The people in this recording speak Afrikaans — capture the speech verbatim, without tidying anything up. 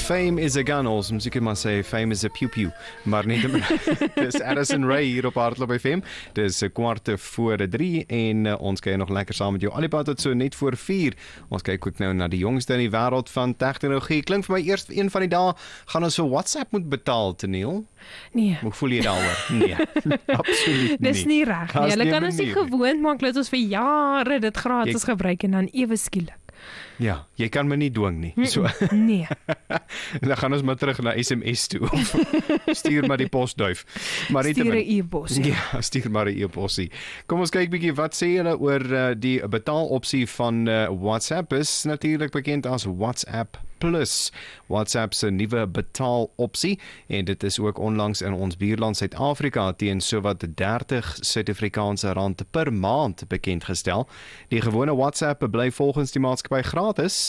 Fame is a gun, ons musiek het maar sê fame is a pew pew, maar nie dis Addison Ray hier op Hardloop F M. Dis 'n kwart voor drie en uh, ons kyk nog lekker saam met jou alipad tot so net voor vier. Ons kyk ook nou na die jongste in die wêreld van tegnologie. Klink vir my eers een van die dae gaan ons vir WhatsApp moet betaal, Teniel. Nee. Hoe voel jy daaroor? Nee, absoluut nie. Dis nie reg nie. Hulle kan ons nie gewoond maak dat ons vir jare dit gratis jy... gebruik en dan ewe skielik. Ja, jy kan my nie dwing nie. So. Nee. Dan gaan ons maar terug na S M S toe. Stuur maar die posduif. Maar stuur 'n e-posie. Ja, stuur maar 'n e-posie. Kom ons kyk bietjie wat sê julle oor uh, die betaalopsie van uh, WhatsApp is natuurlik bekend as WhatsApp Plus. WhatsApp se nuwe betaalopsie en dit is ook onlangs in ons buurland Suid-Afrika teen sowat dertig Suid-Afrikaanse rand per maand bekend gestel. Die gewone WhatsApp bly volgens die maatskappy gratis.